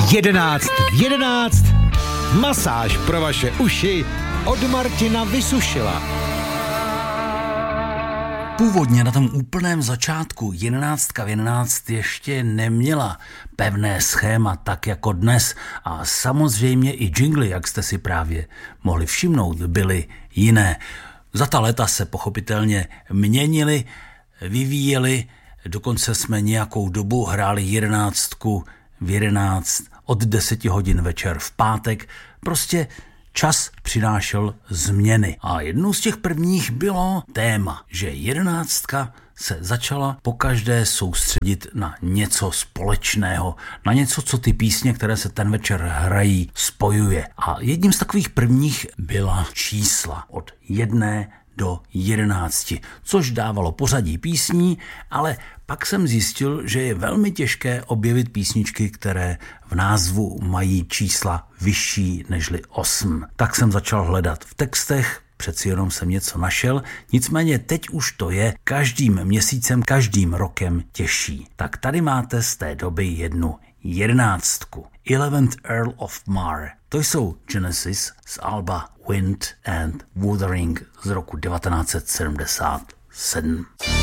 11 v 11. Masáž pro vaše uši od Martina Vysušila. Původně na tom úplném začátku 11 v 11 ještě neměla pevné schéma tak jako dnes a samozřejmě i jingly, jak jste si právě mohli všimnout, byly jiné. Za ta léta se pochopitelně měnily, vyvíjely, dokonce jsme nějakou dobu hráli 11 v 11 od 10 hodin večer v pátek, prostě čas přinášel změny. A jednou z těch prvních bylo téma, že 11 se začala pokaždé soustředit na něco společného, na něco, co ty písně, které se ten večer hrají, spojuje. A jedním z takových prvních byla čísla od 1 do 11, což dávalo pořadí písní, ale pak jsem zjistil, že je velmi těžké objevit písničky, které v názvu mají čísla vyšší nežli 8. Tak jsem začal hledat v textech, přeci jenom jsem něco našel, nicméně teď už to je každým měsícem, každým rokem těžší. Tak tady máte z té doby jednu 11. 11th Earl of Mar. To jsou Genesis z alba Wind and Wuthering z roku 1977.